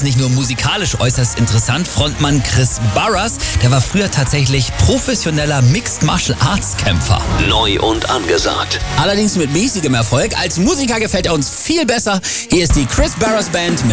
nicht nur musikalisch äußerst interessant. Frontmann Chris Barras, der war früher tatsächlich professioneller Mixed Martial Arts Kämpfer. Neu und angesagt. Allerdings mit mäßigem Erfolg. Als Musiker gefällt er uns viel besser. Hier ist die Chris Barras Band mit